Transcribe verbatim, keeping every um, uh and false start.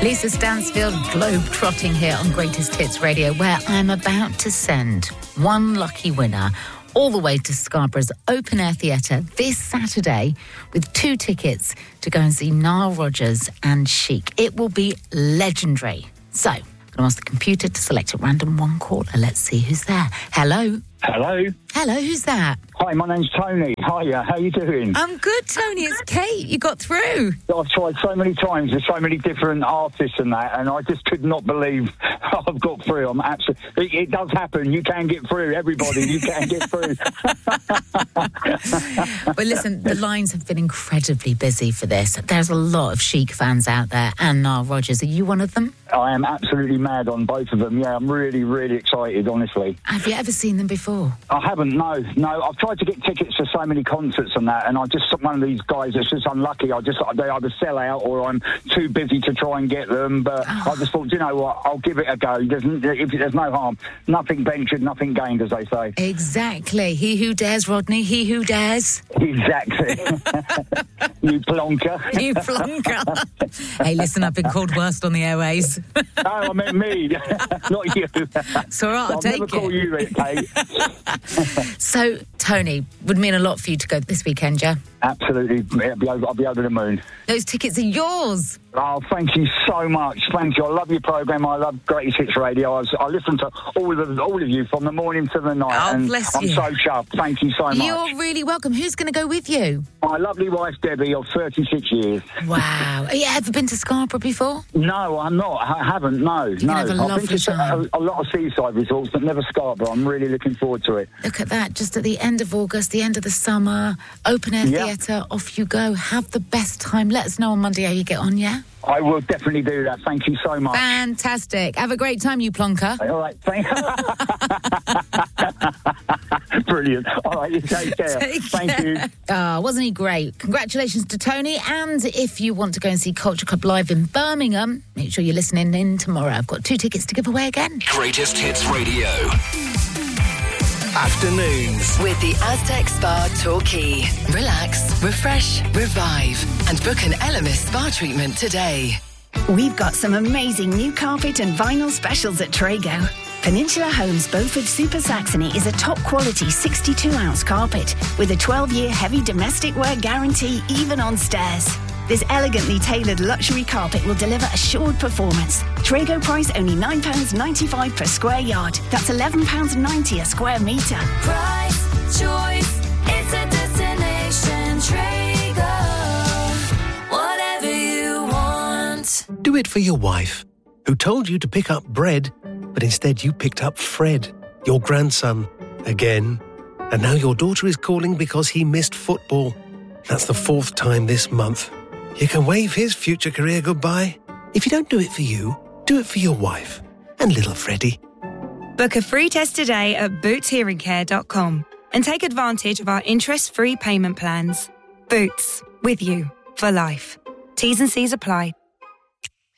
Lisa Stansfield globe-trotting here on Greatest Hits Radio, where I'm about to send one lucky winner all the way to Scarborough's Open Air Theatre this Saturday with two tickets to go and see Nile Rodgers and Chic. It will be legendary. So, I'm going to ask the computer to select at random one caller. Let's see who's there. Hello. Hello. Hello, who's that? Hi, my name's Tony. Hiya, how you doing? I'm good, Tony. It's Kate. You got through. I've tried so many times with so many different artists and that, and I just could not believe I've got through. I'm absolutely. It, it does happen. You can get through. Everybody, you can get through. Well, listen, the lines have been incredibly busy for this. There's a lot of Chic fans out there, and Nile Rodgers. Are you one of them? I am absolutely mad on both of them. Yeah, I'm really, really excited, honestly. Have you ever seen them before? I haven't, no. No, I've tried to get tickets for so many concerts and that, and I just, one of these guys that's just unlucky. I just, they either sell out or I'm too busy to try and get them, but oh. I just thought, you know what, I'll give it a go. There's, if, there's no harm. Nothing ventured, nothing gained, as they say. Exactly. He who dares, Rodney, he who dares. Exactly. You plonker. You plonker. Hey, listen, I've been called worst on the airways. No, I meant me, not you. It's all right, I'll, I'll take never it. call you it, Kate. So, Tony, would mean a lot for you to go this weekend, yeah? Absolutely. I'll be over, I'll be over the moon. Those tickets are yours. Oh, thank you so much. Thank you. I love your programme. I love Greatest Hits Radio. I, was, I listen to all of all of you from the morning to the night. Oh, and bless I'm you. so sharp. Thank you so much. You're really welcome. Who's going to go with you? My lovely wife, Debbie, of thirty-six years. Wow. Have you ever been to Scarborough before? No, I'm not. I haven't, no. You're no. Have a I've lovely been to time. a, a lot of seaside resorts, but never Scarborough. I'm really looking forward to it. Look at that. Just at the end of August, the end of the summer, Open Air Yeah. Theatre, off you go. Have the best time. Let us know on Monday how you get on, yeah? I will definitely do that. Thank you so much. Fantastic. Have a great time, you plonker. All right. Thank Brilliant. All right, you take care. Take Thank care. you. Oh, wasn't he great? Congratulations to Tony. And if you want to go and see Culture Club live in Birmingham, make sure you're listening in tomorrow. I've got two tickets to give away again. Greatest Hits Radio. Afternoons with the Aztec Spa Torquay. Relax, refresh, revive, and book an Elemis spa treatment today. We've got some amazing new carpet and vinyl specials at Trago. Peninsula Homes Beaufort Super Saxony is a top quality sixty-two ounce carpet with a twelve year heavy domestic wear guarantee even on stairs. This elegantly tailored luxury carpet will deliver assured performance. Trago price only nine pounds ninety-five per square yard. That's eleven pounds ninety a square metre. Price, choice, it's a destination. Trago, whatever you want. Do it for your wife, who told you to pick up bread, but instead you picked up Fred, your grandson, again. And now your daughter is calling because he missed football. That's the fourth time this month. You can wave his future career goodbye. If you don't do it for you, do it for your wife and little Freddie. Book a free test today at boots hearing care dot com and take advantage of our interest-free payment plans. Boots, with you for life. T's and C's apply.